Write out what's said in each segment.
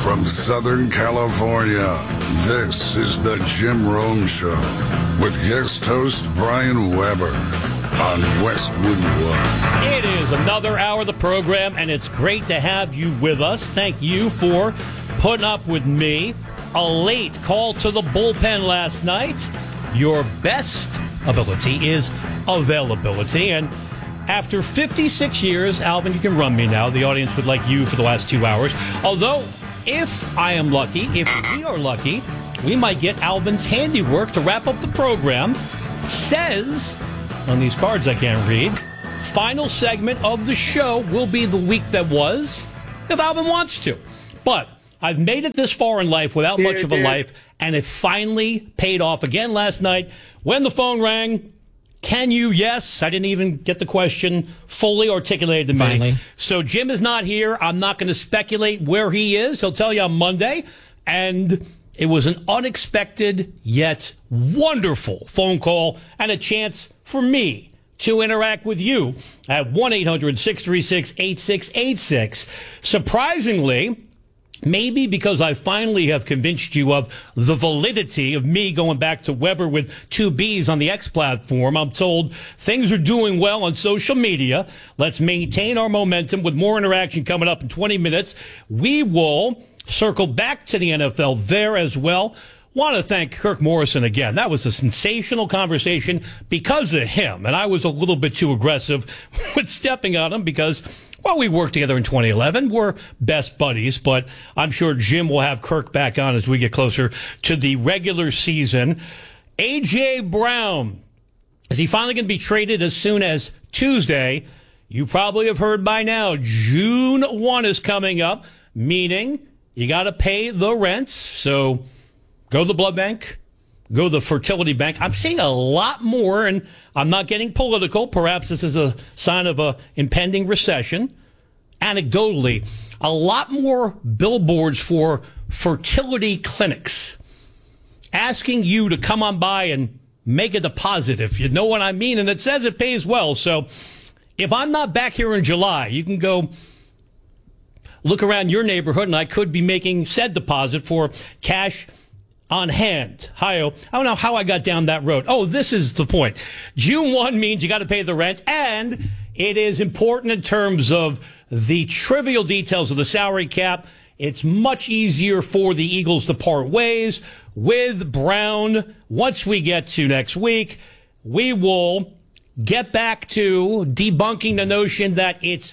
From Southern California, this is the Jim Rome Show with guest host Brian Weber on Westwood One. It is another hour of the program, and it's great to have you with us. Thank you for putting up with me. A late call to the bullpen last night. Your best ability is availability, and after 56 years, Alvin, you can run me now. The audience would like you for the last 2 hours. Although, if I am lucky, if we are lucky, we might get Alvin's handiwork to wrap up the program. Says, on these cards I can't read, final segment of the show will be the week that was, if Alvin wants to. But I've made it this far in life without much of a life, and it finally paid off again last night when the phone rang. Can you? Yes. I didn't even get the question fully articulated to me. Finally. So Jim is not here. I'm not going to speculate where he is. He'll tell you on Monday. And it was an unexpected yet wonderful phone call and a chance for me to interact with you at 1-800-636-8686. Surprisingly, maybe because I finally have convinced you of the validity of me going back to Weber with 2 B's on the X platform, I'm told things are doing well on social media. Let's maintain our momentum with more interaction coming up in 20 minutes. We will circle back to the NFL there as well. Want to thank Kirk Morrison again. That was a sensational conversation because of him, and I was a little bit too aggressive with stepping on him because, well, we worked together in 2011. We're best buddies, but I'm sure Jim will have Kirk back on as we get closer to the regular season. A.J. Brown, is he finally going to be traded as soon as Tuesday? You probably have heard by now, June 1 is coming up, meaning you got to pay the rent. So go to the blood bank, go to the fertility bank. I'm seeing a lot more, and I'm not getting political. Perhaps this is a sign of a impending recession. Anecdotally, a lot more billboards for fertility clinics asking you to come on by and make a deposit, if you know what I mean. And it says it pays well. So if I'm not back here in July, you can go look around your neighborhood, and I could be making said deposit for cash on hand. Hi-oh. I don't know how I got down that road. Oh, this is the point. June 1 means you got to pay the rent, and it is important in terms of the trivial details of the salary cap. It's much easier for the Eagles to part ways with Brown. Once we get to next week, we will get back to debunking the notion that it's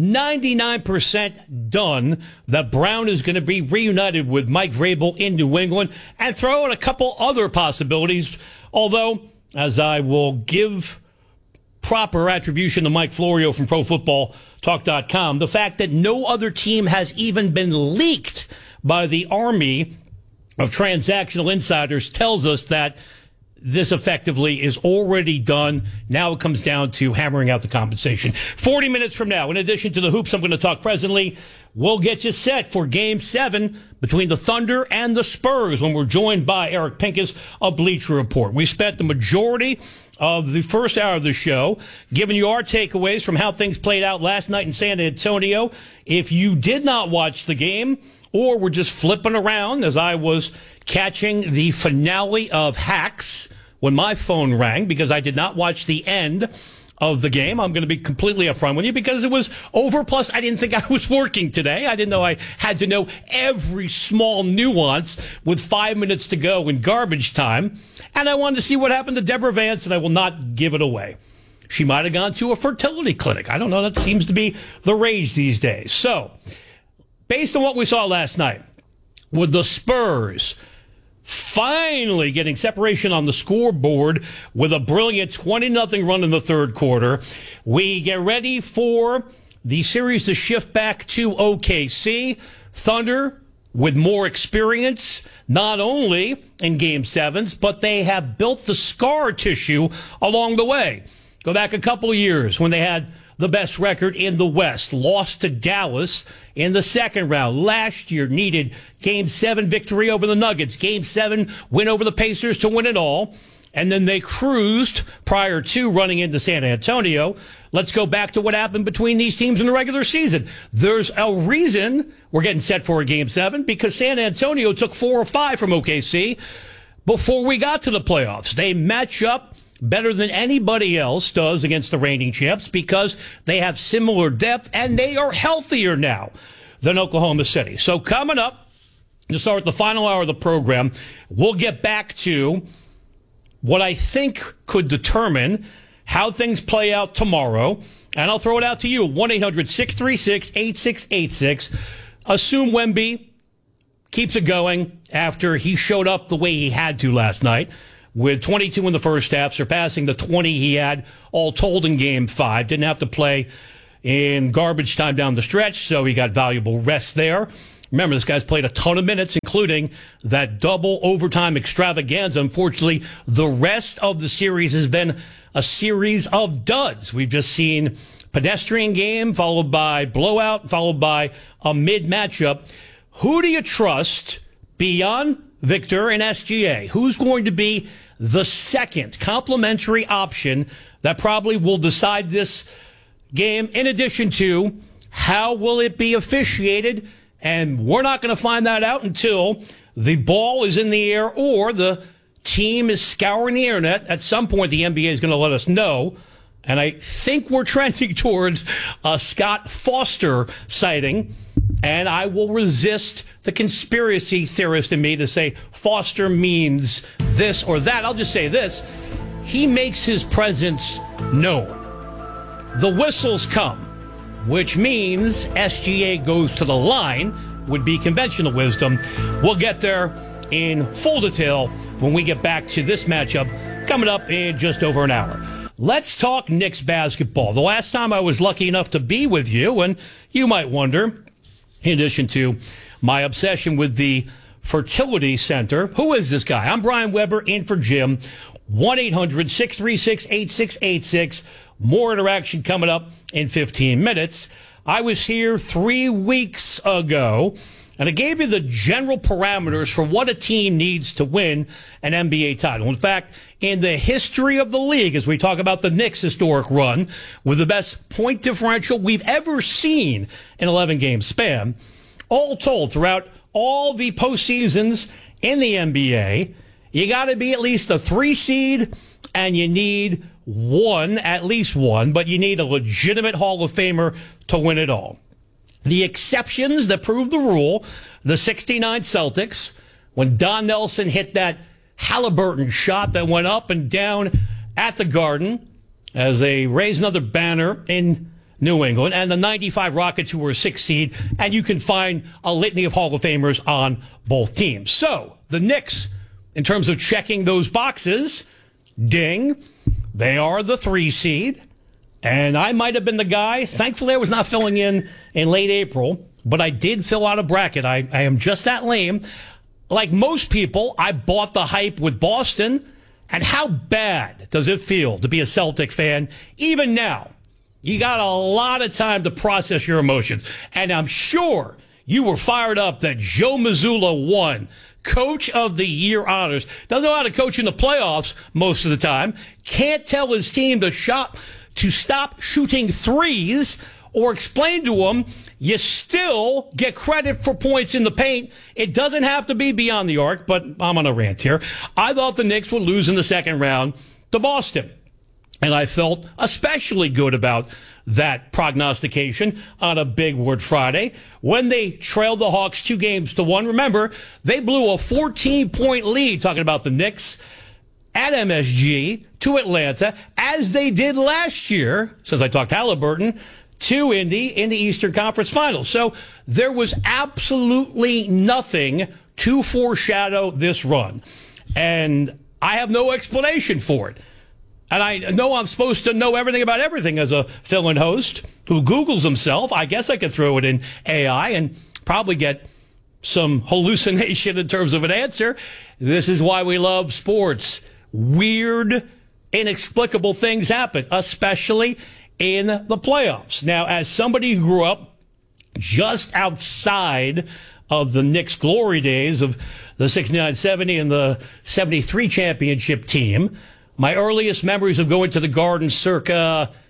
99% done that Brown is going to be reunited with Mike Vrabel in New England, and throw out a couple other possibilities. Although, as I will give proper attribution to Mike Florio from ProFootballTalk.com, the fact that no other team has even been leaked by the army of transactional insiders tells us that this effectively is already done. Now it comes down to hammering out the compensation. 40 minutes from now, in addition to the hoops I'm going to talk presently, we'll get you set for Game 7 between the Thunder and the Spurs when we're joined by Eric Pincus of Bleacher Report. We spent the majority of the first hour of the show giving you our takeaways from how things played out last night in San Antonio. If you did not watch the game or were just flipping around as I was catching the finale of Hacks when my phone rang because I did not watch the end of the game, I'm going to be completely upfront with you because it was over. Plus, I didn't think I was working today. I didn't know I had to know every small nuance with 5 minutes to go in garbage time. And I wanted to see what happened to Deborah Vance, and I will not give it away. She might have gone to a fertility clinic. I don't know. That seems to be the rage these days. So, based on what we saw last night, with the Spurs finally getting separation on the scoreboard with a brilliant 20-0 run in the third quarter, we get ready for the series to shift back to OKC. Thunder with more experience, not only in Game 7s, but they have built the scar tissue along the way. Go back a couple years when they had the best record in the West, lost to Dallas in the second round. Last year needed Game 7 victory over the Nuggets, Game 7 win over the Pacers to win it all. And then they cruised prior to running into San Antonio. let's go back to what happened between these teams in the regular season. There's a reason we're getting set for a Game 7 because San Antonio took 4 or 5 from OKC before we got to the playoffs. They match up better than anybody else does against the reigning champs because they have similar depth and they are healthier now than Oklahoma City. So coming up, to start the final hour of the program, we'll get back to what I think could determine how things play out tomorrow. And I'll throw it out to you. 1-800-636-8686. Assume Wemby keeps it going after he showed up the way he had to last night with 22 in the first half, surpassing the 20 he had all told in Game 5. Didn't have to play in garbage time down the stretch, so he got valuable rest there. Remember, this guy's played a ton of minutes, including that double overtime extravaganza. Unfortunately, the rest of the series has been a series of duds. We've just seen pedestrian game, followed by blowout, followed by a mid-matchup. Who do you trust beyond Victor and SGA? Who's going to be the second complementary option that probably will decide this game, in addition to how will it be officiated? And we're not going to find that out until the ball is in the air or the team is scouring the internet. At some point, the NBA is going to let us know. And I think we're trending towards a Scott Foster sighting. And I will resist the conspiracy theorist in me to say Foster means this or that. I'll just say this. He makes his presence known. The whistles come, which means SGA goes to the line, would be conventional wisdom. We'll get there in full detail when we get back to this matchup coming up in just over an hour. Let's talk Knicks basketball. The last time I was lucky enough to be with you, and you might wonder, in addition to my obsession with the Fertility Center, who is this guy? I'm Brian Weber, in for Jim. 1-800-636-8686. More interaction coming up in 15 minutes. I was here 3 weeks ago, and I gave you the general parameters for what a team needs to win an NBA title. In fact, in the history of the league, as we talk about the Knicks' historic run, with the best point differential we've ever seen in 11-game span, all told, throughout all the postseasons in the NBA, you got to be at least a 3 seed, and you need at least one, but you need a legitimate Hall of Famer to win it all. The exceptions that prove the rule, the 69 Celtics, when Don Nelson hit that Halliburton shot that went up and down at the Garden as they raised another banner in New England, and the 95 Rockets, who were a 6 seed, and you can find a litany of Hall of Famers on both teams. So the Knicks, in terms of checking those boxes, ding, they are the 3 seed. And I might have been the guy. Thankfully, I was not filling in late April, but I did fill out a bracket. I am just that lame. Like most people, I bought the hype with Boston. And how bad does it feel to be a Celtic fan? Even now, you got a lot of time to process your emotions. And I'm sure you were fired up that Joe Mazzulla won Coach of the Year honors. Doesn't know how to coach in the playoffs most of the time. Can't tell his team to stop shooting threes, or explain to them you still get credit for points in the paint. It doesn't have to be beyond the arc, but I'm on a rant here. I thought the Knicks would lose in the second round to Boston. And I felt especially good about that prognostication on a Big Word Friday when they trailed the Hawks 2-1. Remember, they blew a 14-point lead, talking about the Knicks, at MSG to Atlanta, as they did last year, since I talked Halliburton, to Indy in the Eastern Conference Finals. So there was absolutely nothing to foreshadow this run. And I have no explanation for it. And I know I'm supposed to know everything about everything as a fill-in host who Googles himself. I guess I could throw it in AI and probably get some hallucination in terms of an answer. This is why we love sports. Weird, inexplicable things happen, especially in the playoffs. Now, as somebody who grew up just outside of the Knicks' glory days of the 69-70 and the 73 championship team, my earliest memories of going to the Garden circa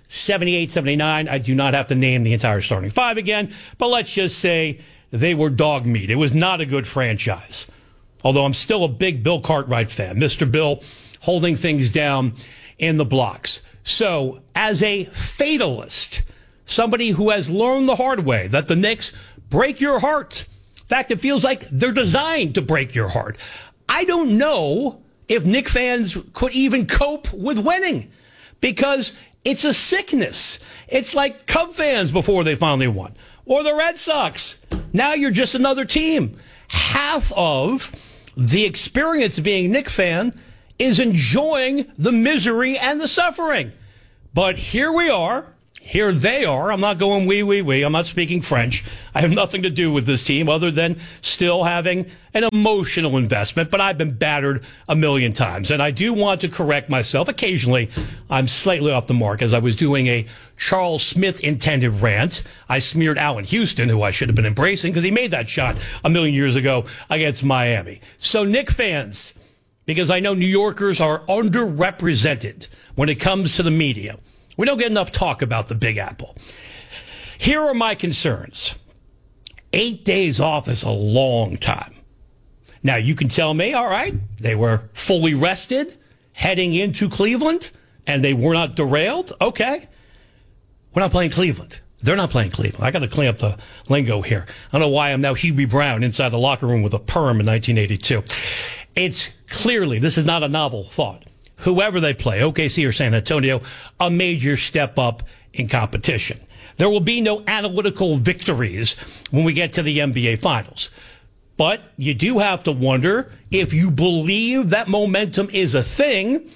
78, 79. I do not have to name the entire starting five again, but let's just say they were dog meat. It was not a good franchise. Although I'm still a big Bill Cartwright fan. Mr. Bill holding things down in the blocks. So, as a fatalist, somebody who has learned the hard way that the Knicks break your heart. In fact, it feels like they're designed to break your heart. I don't know if Knicks fans could even cope with winning because it's a sickness. It's like Cub fans before they finally won, or the Red Sox. Now you're just another team. Half of the experience of being a Knicks fan is enjoying the misery and the suffering. But here we are. Here they are. I'm not going we. I'm not speaking French. I have nothing to do with this team other than still having an emotional investment, but I've been battered a million times. And I do want to correct myself. Occasionally, I'm slightly off the mark. As I was doing a Charles Smith intended rant, I smeared Allen Houston, who I should have been embracing because he made that shot a million years ago against Miami. So Knicks fans, because I know New Yorkers are underrepresented when it comes to the media. We don't get enough talk about the Big Apple. Here are my concerns. 8 days off is a long time. Now, you can tell me, all right, they were fully rested heading into Cleveland, and they were not derailed. Okay. We're not playing Cleveland. They're not playing Cleveland. I got to clean up the lingo here. I don't know why I'm now Hubie Brown inside the locker room with a perm in 1982. It's clearly, this is not a novel thought. Whoever they play, OKC or San Antonio, a major step up in competition. There will be no analytical victories when we get to the NBA Finals. But you do have to wonder if you believe that momentum is a thing.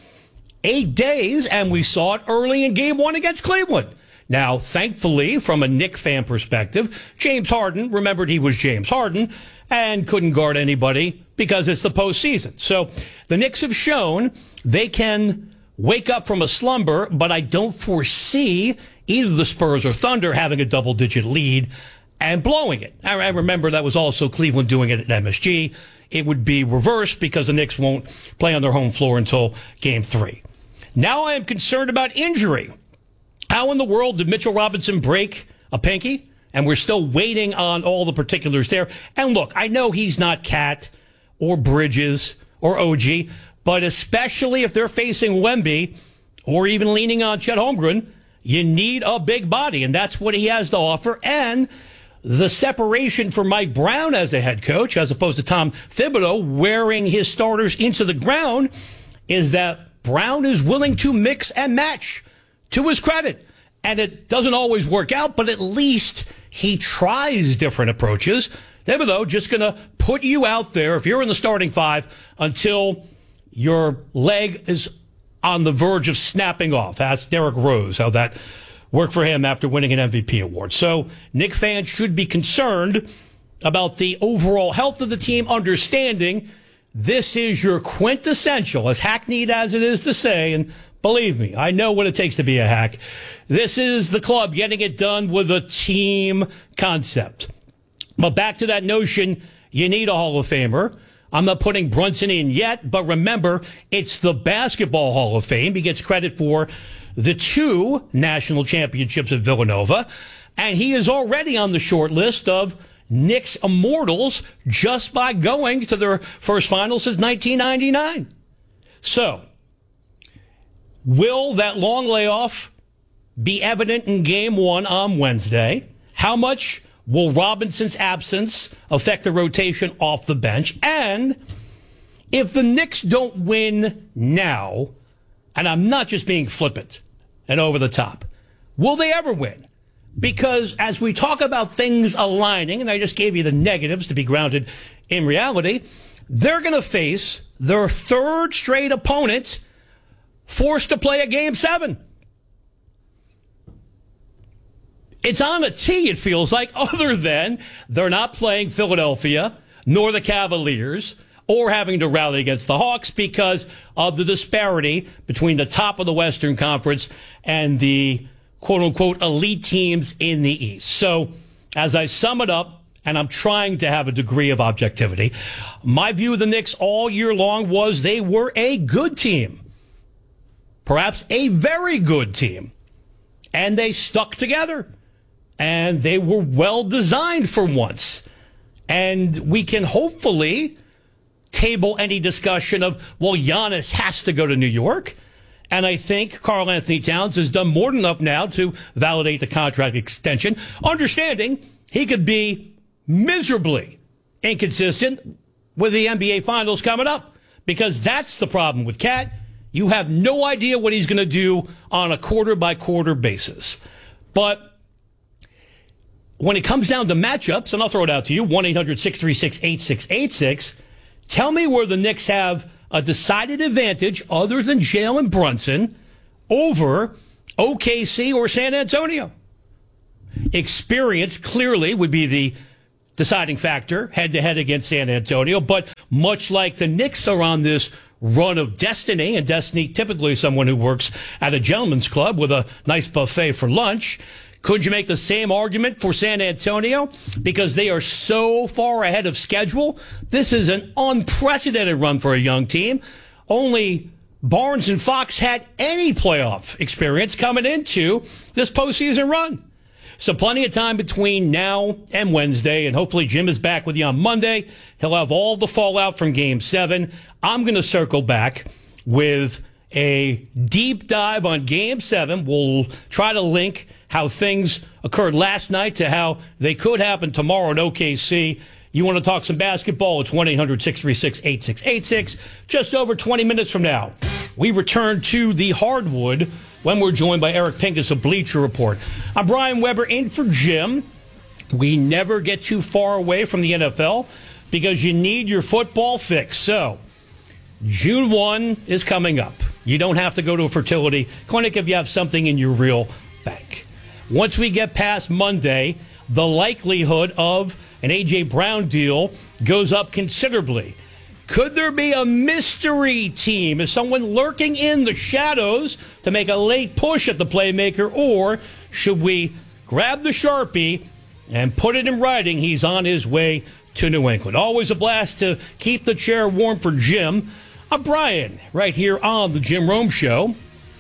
8 days, and we saw it early in Game 1 against Cleveland. Now, thankfully, from a Knicks fan perspective, James Harden remembered he was James Harden and couldn't guard anybody because it's the postseason. So the Knicks have shown they can wake up from a slumber, but I don't foresee either the Spurs or Thunder having a double-digit lead and blowing it. I remember that was also Cleveland doing it at MSG. It would be reversed because the Knicks won't play on their home floor until Game 3. Now I am concerned about injury. How in the world did Mitchell Robinson break a pinky? And we're still waiting on all the particulars there. And look, I know he's not Cat or Bridges or OG, but especially if they're facing Wemby or even leaning on Chet Holmgren, you need a big body, and that's what he has to offer. And the separation for Mike Brown as a head coach, as opposed to Tom Thibodeau wearing his starters into the ground, is that Brown is willing to mix and match, to his credit. And it doesn't always work out, but at least he tries different approaches. Thibodeau just going to put you out there, if you're in the starting five, until your leg is on the verge of snapping off. Ask Derrick Rose how that worked for him after winning an MVP award. So Knicks fans should be concerned about the overall health of the team, understanding this is your quintessential, as hackneyed as it is to say, and believe me, I know what it takes to be a hack. This is the club getting it done with a team concept. But back to that notion, you need a Hall of Famer. I'm not putting Brunson in yet, but remember, it's the Basketball Hall of Fame. He gets credit for the 2 national championships at Villanova, and he is already on the short list of Knicks immortals just by going to their first final since 1999. So, will that long layoff be evident in Game 1 on Wednesday? How much will Robinson's absence affect the rotation off the bench? And if the Knicks don't win now, and I'm not just being flippant and over the top, will they ever win? Because as we talk about things aligning, and I just gave you the negatives to be grounded in reality, they're going to face their 3rd straight opponent forced to play a Game 7. It's on a tee, it feels like, other than they're not playing Philadelphia, nor the Cavaliers, or having to rally against the Hawks because of the disparity between the top of the Western Conference and the quote-unquote elite teams in the East. So, as I sum it up, and I'm trying to have a degree of objectivity, my view of the Knicks all year long was they were a good team. Perhaps a very good team. and they stuck together. And they were well designed for once. And we can hopefully table any discussion of, well, Giannis has to go to New York. And I think Karl Anthony Towns has done more than enough now to validate the contract extension, understanding he could be miserably inconsistent with the NBA Finals coming up. Because that's the problem with Cat. You have no idea what he's going to do on a quarter-by-quarter basis. But when it comes down to matchups, and I'll throw it out to you, 1-800-636-8686, tell me where the Knicks have a decided advantage other than Jalen Brunson over OKC or San Antonio. Experience clearly would be the deciding factor head-to-head against San Antonio, but much like the Knicks are on this run of destiny, and destiny typically is someone who works at a gentleman's club with a nice buffet for lunch, could you make the same argument for San Antonio? Because they are so far ahead of schedule. This is an unprecedented run for a young team. Only Barnes and Fox had any playoff experience coming into this postseason run. So plenty of time between now and Wednesday, and hopefully Jim is back with you on Monday. He'll have all the fallout from Game 7. I'm going to circle back with a deep dive on Game 7. We'll try to link how things occurred last night to how they could happen tomorrow in OKC. You want to talk some basketball? It's 1-800-636-8686. Just over 20 minutes from now, we return to the hardwood when we're joined by Eric Pincus of Bleacher Report. I'm Brian Weber in for Jim. We never get too far away from the NFL because you need your football fix. So, June 1 is coming up. You don't have to go to a fertility clinic if you have something in your real bank. Once we get past Monday, the likelihood of an A.J. Brown deal goes up considerably. Could there be a mystery team? Is someone lurking in the shadows to make a late push at the playmaker? Or should we grab the Sharpie and put it in writing? He's on his way to New England. Always a blast to keep the chair warm for Jim. I'm Brian, right here on the Jim Rome Show.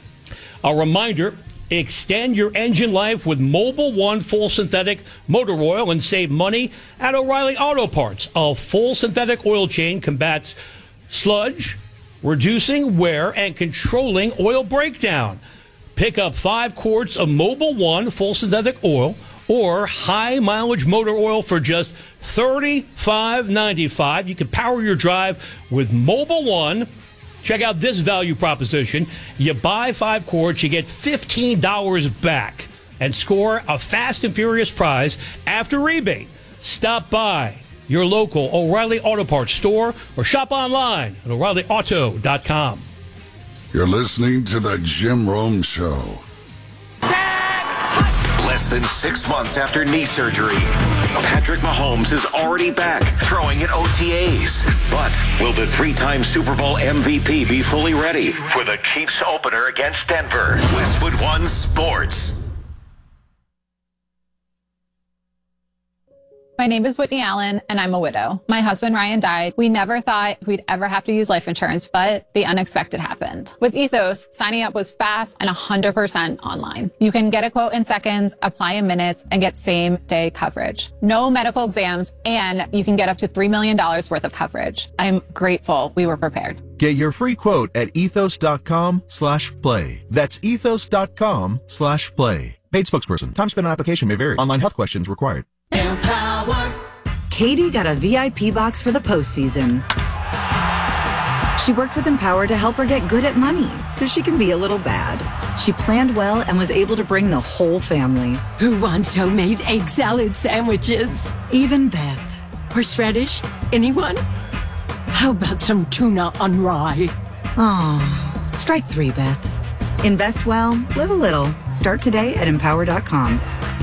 A reminder, extend your engine life with Mobil 1 full synthetic motor oil and save money at O'Reilly Auto Parts. A full synthetic oil chain combats sludge, reducing wear, and controlling oil breakdown. Pick up 5 quarts of Mobil 1 full synthetic oil or high mileage motor oil for just $35.95. You can power your drive with Mobil 1. Check out this value proposition. You buy 5 quarts, you get $15 back and score a fast and furious prize after rebate. Stop by your local O'Reilly Auto Parts store or shop online at O'ReillyAuto.com. You're listening to the Jim Rome Show. Less than 6 months after knee surgery, Patrick Mahomes is already back throwing at OTAs. But will the 3-time Super Bowl MVP be fully ready for the Chiefs opener against Denver? Westwood One Sports. My name is Whitney Allen, and I'm a widow. My husband, Ryan, died. We never thought we'd ever have to use life insurance, but the unexpected happened. With Ethos, signing up was fast and 100% online. You can get a quote in seconds, apply in minutes, and get same-day coverage. No medical exams, and you can get up to $3 million worth of coverage. I'm grateful we were prepared. Get your free quote at ethos.com/play. That's ethos.com/play. Paid spokesperson. Time spent on application may vary. Online health questions required. Empower. Katie got a VIP box for the postseason. She worked with Empower to help her get good at money so she can be a little bad. She planned well and was able to bring the whole family. Who wants homemade egg salad sandwiches? Even Beth. Horseradish? Anyone? How about some tuna on rye? Aw, strike 3, Beth. Invest well, live a little. Start today at Empower.com.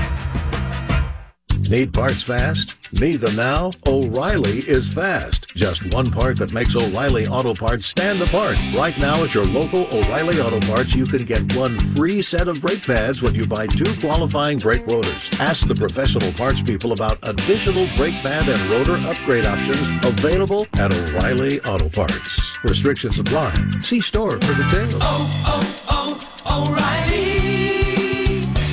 Need parts fast? Need them now? O'Reilly is fast. Just one part that makes O'Reilly Auto Parts stand apart. Right now at your local O'Reilly Auto Parts, you can get one free set of brake pads when you buy 2 qualifying brake rotors. Ask the professional parts people about additional brake pad and rotor upgrade options available at O'Reilly Auto Parts. Restrictions apply. See store for details. O'Reilly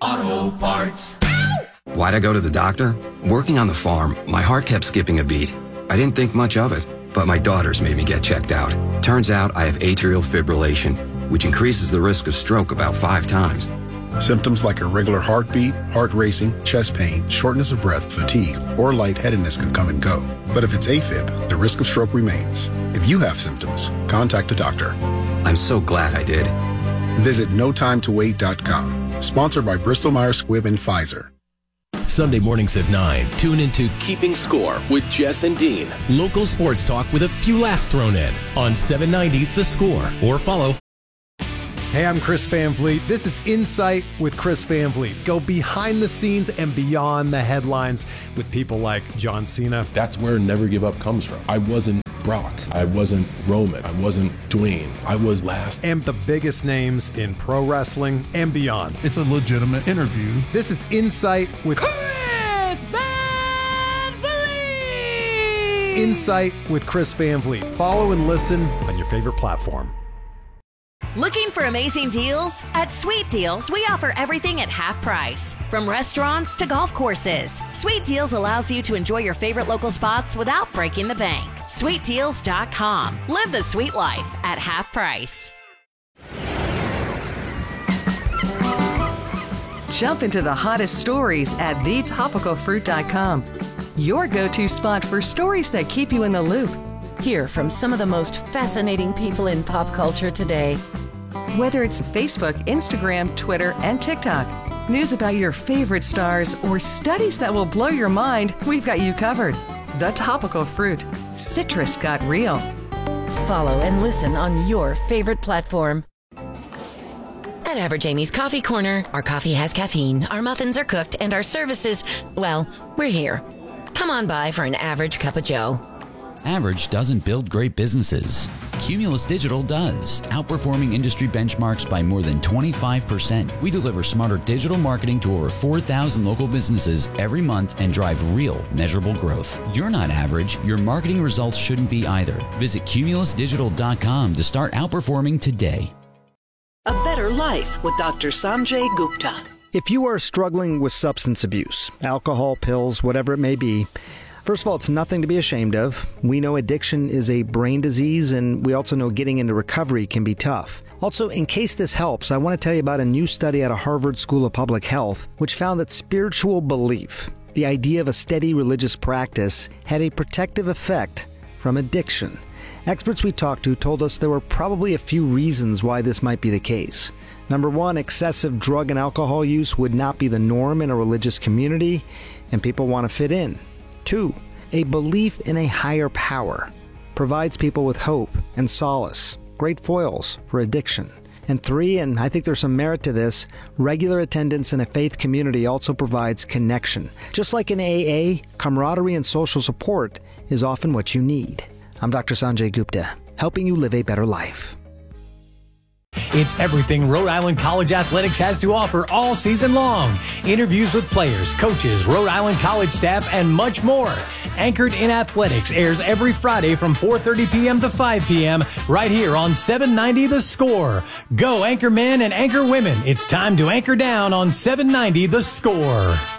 Auto Parts. Why'd I go to the doctor? Working on the farm, my heart kept skipping a beat. I didn't think much of it, but my daughters made me get checked out. Turns out I have atrial fibrillation, which increases the risk of stroke about 5 times. Symptoms like irregular heartbeat, heart racing, chest pain, shortness of breath, fatigue, or lightheadedness can come and go. But if it's AFib, the risk of stroke remains. If you have symptoms, contact a doctor. I'm so glad I did. Visit notimetowait.com. Sponsored by Bristol-Myers Squibb and Pfizer. Sunday mornings at 9, tune into Keeping Score with Jess and Dean. Local sports talk with a few laughs thrown in on 790 The Score. Or follow. Hey, I'm Chris Van Vliet. This is Insight with Chris Van Vliet. Go behind the scenes and beyond the headlines with people like John Cena. That's where Never Give Up comes from. I wasn't Brock. I wasn't Roman. I wasn't Dwayne. I was last. And the biggest names in pro wrestling and beyond. It's a legitimate interview. This is Insight with Chris Van Vliet. Insight with Chris Van Vliet. Follow and listen on your favorite platform. Looking for amazing deals? At Sweet Deals, we offer everything at half price. From restaurants to golf courses, Sweet Deals allows you to enjoy your favorite local spots without breaking the bank. SweetDeals.com. Live the sweet life at half price. Jump into the hottest stories at thetopicalfruit.com. Your go-to spot for stories that keep you in the loop. Hear from some of the most fascinating people in pop culture today. Whether it's Facebook, Instagram, Twitter, and TikTok, news about your favorite stars, or studies that will blow your mind, we've got you covered. The Topical Fruit. Citrus got real. Follow and listen on your favorite platform. At Average Amy's Coffee Corner, our coffee has caffeine, our muffins are cooked, and our services, well, we're here. Come on by for an average cup of joe. Average doesn't build great businesses. Cumulus Digital does, outperforming industry benchmarks by more than 25%. We deliver smarter digital marketing to over 4,000 local businesses every month and drive real, measurable growth. You're not average. Your marketing results shouldn't be either. Visit cumulusdigital.com to start outperforming today. A Better Life with Dr. Sanjay Gupta. If you are struggling with substance abuse, alcohol, pills, whatever it may be, first of all, it's nothing to be ashamed of. We know addiction is a brain disease, and we also know getting into recovery can be tough. Also, in case this helps, I want to tell you about a new study out of Harvard School of Public Health, which found that spiritual belief, the idea of a steady religious practice, had a protective effect from addiction. Experts we talked to told us there were probably a few reasons why this might be the case. Number one, excessive drug and alcohol use would not be the norm in a religious community, and people want to fit in. 2, a belief in a higher power provides people with hope and solace, great foils for addiction. And 3, and I think there's some merit to this, regular attendance in a faith community also provides connection. Just like in AA, camaraderie and social support is often what you need. I'm Dr. Sanjay Gupta, helping you live a better life. It's everything Rhode Island College Athletics has to offer all season long. Interviews with players, coaches, Rhode Island College staff, and much more. Anchored in Athletics airs every Friday from 4:30 p.m. to 5 p.m. right here on 790 The Score. Go anchor men and anchor women. It's time to anchor down on 790 The Score.